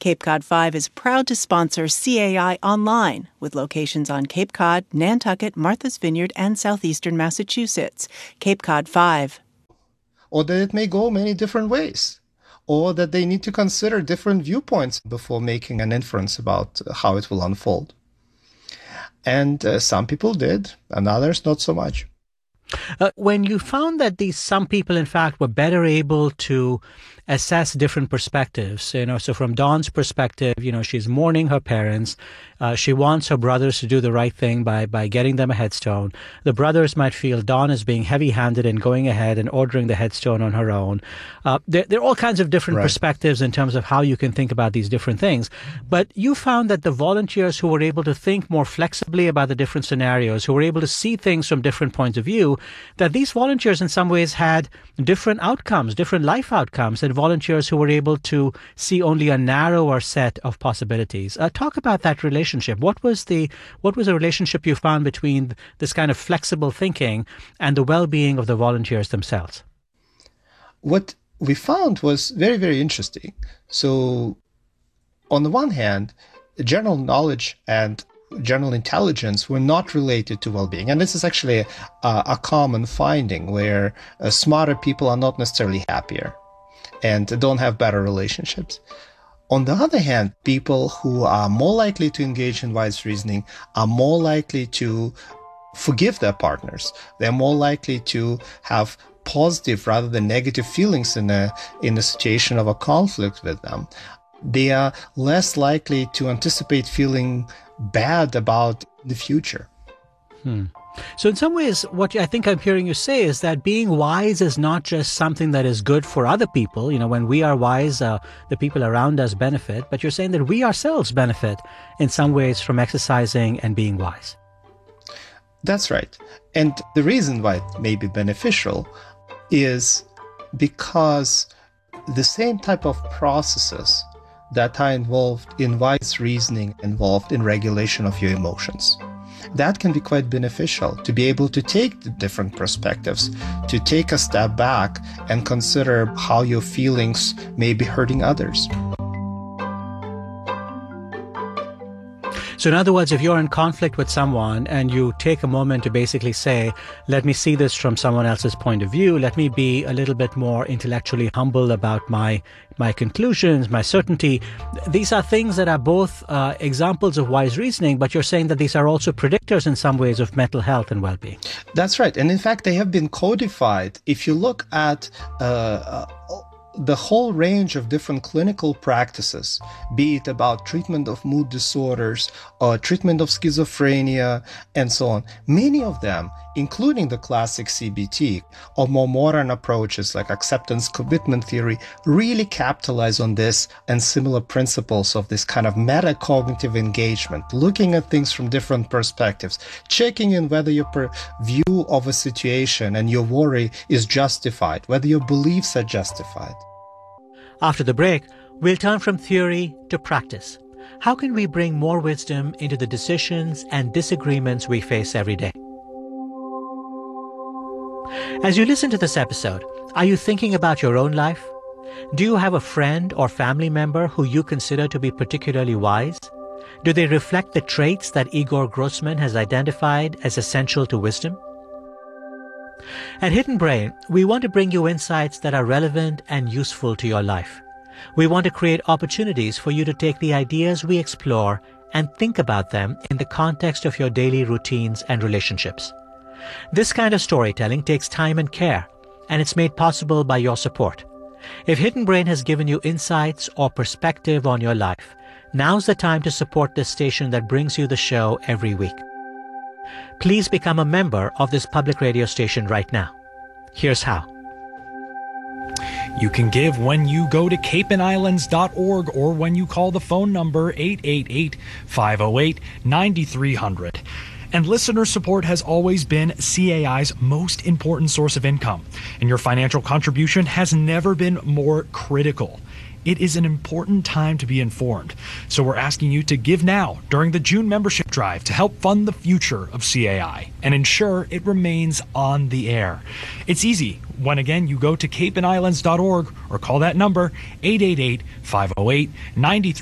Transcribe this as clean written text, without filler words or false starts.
Cape Cod 5 is proud to sponsor CAI Online, with locations on Cape Cod, Nantucket, Martha's Vineyard, and southeastern Massachusetts. Cape Cod 5. Or that it may go many different ways, or that they need to consider different viewpoints before making an inference about how it will unfold. And some people did, and others not so much. When you found that some people, in fact, were better able to assess different perspectives, so from Dawn's perspective, she's mourning her parents. She wants her brothers to do the right thing by getting them a headstone. The brothers might feel Dawn is being heavy-handed in going ahead and ordering the headstone on her own. There are all kinds of different perspectives in terms of how you can think about these different things. But you found that the volunteers who were able to think more flexibly about the different scenarios, who were able to see things from different points of view, that these volunteers in some ways had different outcomes, different life outcomes, than volunteers who were able to see only a narrower set of possibilities. Talk about that relationship. What was the relationship you found between this kind of flexible thinking and the well-being of the volunteers themselves? What we found was very, very interesting. So, on the one hand, general knowledge and general intelligence were not related to well-being. And this is actually a common finding where smarter people are not necessarily happier and don't have better relationships. On the other hand, people who are more likely to engage in wise reasoning are more likely to forgive their partners. They're more likely to have positive rather than negative feelings in a situation of a conflict with them. They are less likely to anticipate feeling bad about the future. So in some ways, what I think I'm hearing you say is that being wise is not just something that is good for other people. When we are wise, the people around us benefit, but you're saying that we ourselves benefit in some ways from exercising and being wise. That's right. And the reason why it may be beneficial is because the same type of processes that are involved in wise reasoning involved in regulation of your emotions. That can be quite beneficial to be able to take the different perspectives, to take a step back and consider how your feelings may be hurting others. So in other words, if you're in conflict with someone and you take a moment to basically say, let me see this from someone else's point of view, let me be a little bit more intellectually humble about my conclusions, my certainty, these are things that are both examples of wise reasoning, but you're saying that these are also predictors in some ways of mental health and well-being. That's right. And in fact, they have been codified. If you look at the whole range of different clinical practices, be it about treatment of mood disorders or treatment of schizophrenia and so on, many of them, including the classic CBT or more modern approaches like acceptance commitment theory, really capitalize on this and similar principles of this kind of metacognitive engagement, looking at things from different perspectives, checking in whether your view of a situation and your worry is justified, whether your beliefs are justified. After the break, we'll turn from theory to practice. How can we bring more wisdom into the decisions and disagreements we face every day? As you listen to this episode, are you thinking about your own life? Do you have a friend or family member who you consider to be particularly wise? Do they reflect the traits that Igor Grossman has identified as essential to wisdom? At Hidden Brain, we want to bring you insights that are relevant and useful to your life. We want to create opportunities for you to take the ideas we explore and think about them in the context of your daily routines and relationships. This kind of storytelling takes time and care, and it's made possible by your support. If Hidden Brain has given you insights or perspective on your life, now's the time to support this station that brings you the show every week. Please become a member of this public radio station right now. Here's how. You can give when you go to capeandislands.org or when you call the phone number 888-508-9300. And listener support has always been CAI's most important source of income, and your financial contribution has never been more critical. It is an important time to be informed, so we're asking you to give now during the June membership drive to help fund the future of CAI and ensure it remains on the air. It's easy. When again you go to capeandislands.org or call that number 888-508-9300.